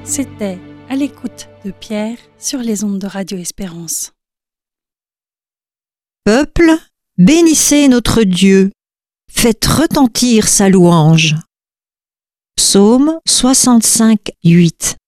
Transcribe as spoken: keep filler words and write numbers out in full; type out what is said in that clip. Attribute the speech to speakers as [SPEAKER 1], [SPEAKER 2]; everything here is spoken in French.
[SPEAKER 1] C'était À l'écoute de Pierre sur les ondes de Radio Espérance.
[SPEAKER 2] Peuple, bénissez notre Dieu, faites retentir sa louange. Psaume soixante-cinq, huit.